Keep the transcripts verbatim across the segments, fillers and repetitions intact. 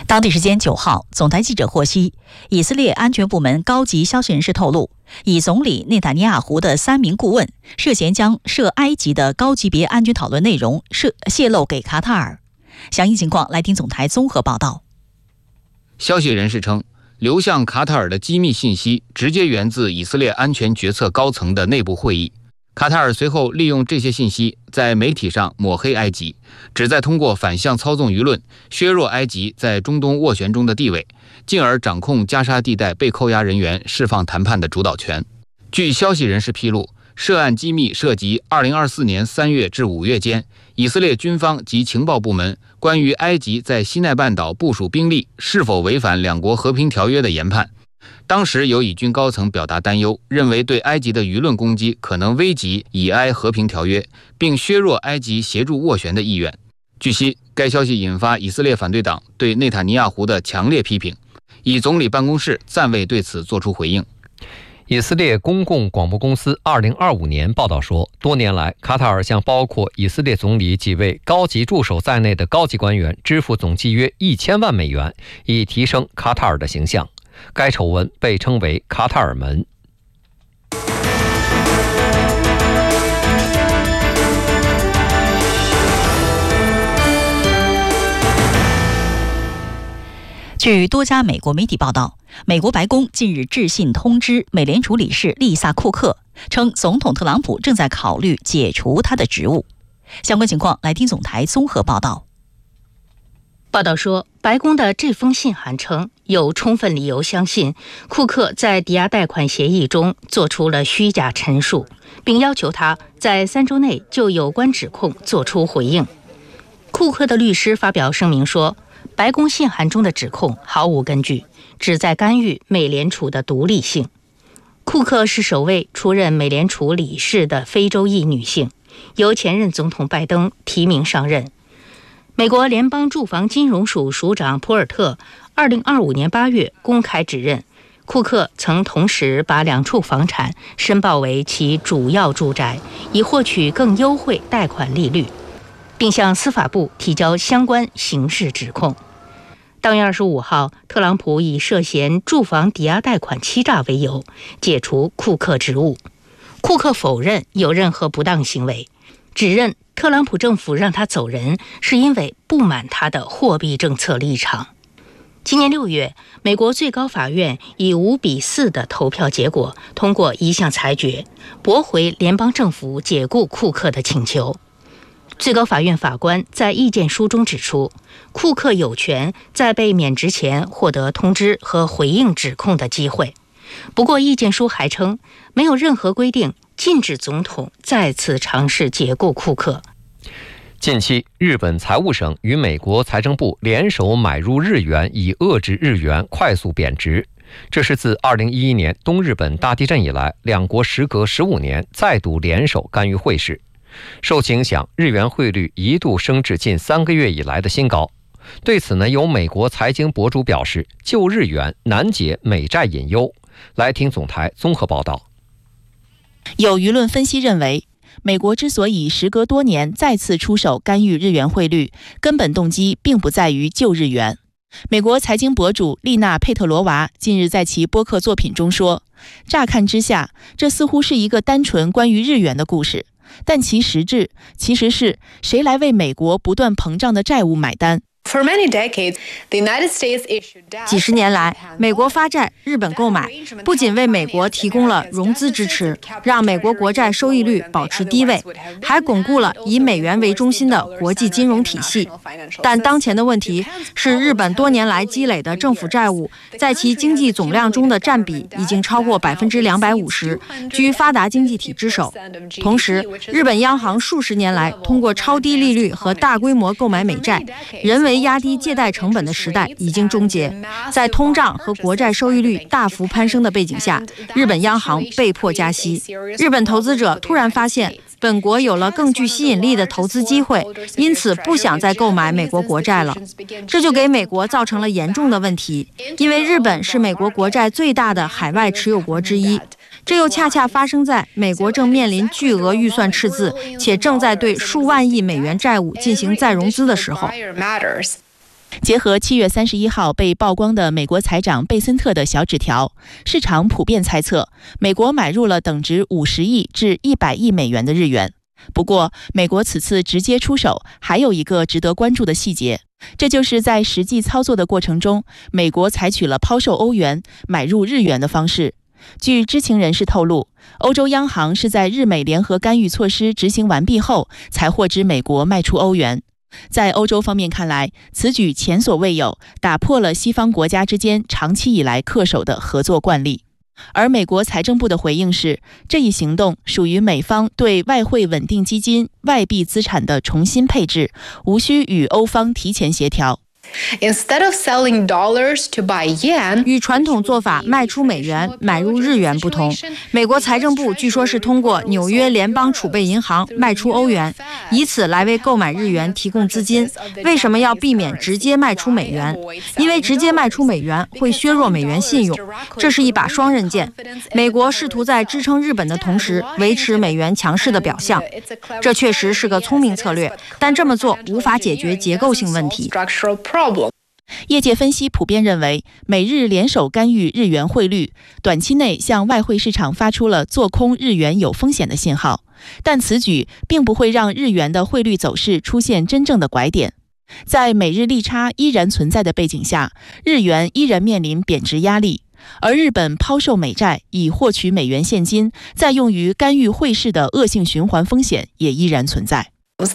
当地时间九号，总台记者获悉，以色列安全部门高级消息人士透露，以总理内塔尼亚胡的三名顾问涉嫌将涉埃及的高级别安全讨论内容涉泄露给卡塔尔。详细情况来听总台综合报道。 消息人士称，流向卡塔尔的机密信息直接源自以色列安全决策高层的内部会议。卡塔尔随后利用这些信息在媒体上抹黑埃及，旨在通过反向操纵舆论，削弱埃及在中东斡旋中的地位，进而掌控加沙地带被扣押人员释放谈判的主导权。据消息人士披露，涉案机密涉及二零二四年三月至五月间，以色列军方及情报部门关于埃及在西奈半岛部署兵力是否违反两国和平条约的研判。当时有以军高层表达担忧，认为对埃及的舆论攻击可能危及以埃和平条约，并削弱埃及协助斡旋的意愿。据悉，该消息引发以色列反对党对内塔尼亚胡的强烈批评，以总理办公室暂未对此作出回应。 以色列公共广播公司二零二五年报道说，多年来卡塔尔向包括以色列总理几位高级助手在内的高级官员支付总计约一千万美元，以提升卡塔尔的形象。该丑闻被称为卡塔尔门。 据多家美国媒体报道，美国白宫近日致信通知美联储理事丽萨·库克，称总统特朗普正在考虑解除他的职务。相关情况来听总台综合报道。 报道说，白宫的这封信函称，有充分理由相信库克在抵押贷款协议中做出了虚假陈述，并要求他在三周内就有关指控作出回应。库克的律师发表声明说，白宫信函中的指控毫无根据，旨在干预美联储的独立性。库克是首位出任美联储理事的非洲裔女性，由前任总统拜登提名上任。美国联邦住房金融署署长普尔特二零二五年八月公开指认，库克曾同时把两处房产申报为其主要住宅，以获取更优惠贷款利率，并向司法部提交相关刑事指控。当月二十五号，特朗普以涉嫌住房抵押贷款欺诈为由解除库克职务。库克否认有任何不当行为，指认特朗普政府让他走人是因为不满他的货币政策立场。今年六月，美国最高法院以五比四的投票结果通过一项裁决，驳回联邦政府解雇库克的请求。最高法院法官在意见书中指出，库克有权在被免职前获得通知和回应指控的机会。不过，意见书还称，没有任何规定禁止总统再次尝试解雇库克。 近期，日本财务省与美国财政部联手买入日元，以遏制日元快速贬值。这是自二零一一年东日本大地震以来，两国时隔十五年再度联手干预汇市。受其影响，日元汇率一度升至近三个月以来的新高。对此呢，有美国财经博主表示，救日元难解美债隐忧。来听总台综合报道。 有舆论分析认为，美国之所以时隔多年再次出手干预日元汇率，根本动机并不在于救日元。美国财经博主丽娜·佩特罗娃近日在其播客作品中说，乍看之下，这似乎是一个单纯关于日元的故事，但其实质其实是谁来为美国不断膨胀的债务买单。 几十年来，美国发债，日本购买，不仅为美国提供了融资支持，让美国国债收益率保持低位，还巩固了以美元为中心的国际金融体系。但当前的问题是，日本多年来积累的政府债务在其经济总量中的占比已经超过百分之两百五十，居发达经济体之首。同时，日本央行数十年来通过超低利率和大规模购买美债，人为压低借贷成本的时代已经终结。在通胀和国债收益率大幅攀升的背景下，日本央行被迫加息。日本投资者突然发现本国有了更具吸引力的投资机会，因此不想再购买美国国债了。这就给美国造成了严重的问题，因为日本是美国国债最大的海外持有国之一。这又恰恰发生在美国正面临巨额预算赤字，且正在对数万亿美元债务进行再融资的时候。 结合七月三十一号被曝光的美国财长贝森特的小纸条，市场普遍猜测美国买入了等值五十亿至一百亿美元的日元。不过，美国此次直接出手还有一个值得关注的细节，这就是在实际操作的过程中，美国采取了抛售欧元、买入日元的方式。据知情人士透露，欧洲央行是在日美联合干预措施执行完毕后，才获知美国卖出欧元。在欧洲方面看来，此举前所未有，打破了西方国家之间长期以来恪守的合作惯例。而美国财政部的回应是，这一行动属于美方对外汇稳定基金外币资产的重新配置，无需与欧方提前协调。 Instead of selling dollars to buy yen， 与传统做法卖出美元、买入日元不同，美国财政部据说是通过纽约联邦储备银行卖出欧元，以此来为购买日元提供资金。为什么要避免直接卖出美元？因为直接卖出美元会削弱美元信用，这是一把双刃剑。美国试图在支撑日本的同时维持美元强势的表象，这确实是个聪明策略，但这么做无法解决结构性问题。 业界分析普遍认为，美日联手干预日元汇率，短期内向外汇市场发出了做空日元有风险的信号，但此举并不会让日元的汇率走势出现真正的拐点。在美日利差依然存在的背景下，日元依然面临贬值压力，而日本抛售美债以获取美元现金，再用于干预汇市的恶性循环风险也依然存在。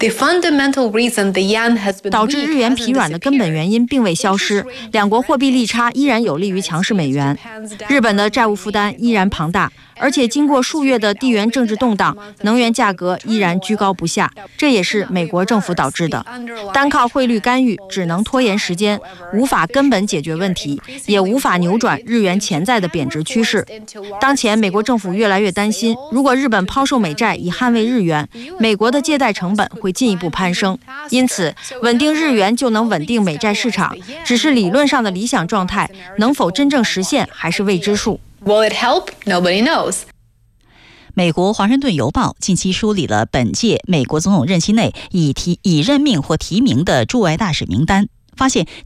导致日元疲软的根本原因并未消失，两国货币利差依然有利于强势美元。日本的债务负担依然庞大，而且经过数月的地缘政治动荡，能源价格依然居高不下，这也是美国政府导致的。单靠汇率干预只能拖延时间，无法根本解决问题，也无法扭转日元潜在的贬值趋势。当前美国政府越来越担心，如果日本抛售美债以捍卫日元，美国的借贷成本会进一步攀升，因此稳定日元就能稳定美债市场，只是理论上的理想状态，能否真正实现还是未知数。 Will it help? Nobody knows. 美国《华盛顿邮报》近期梳理了本届美国总统任期内已提已任命或提名的驻外大使名单，发现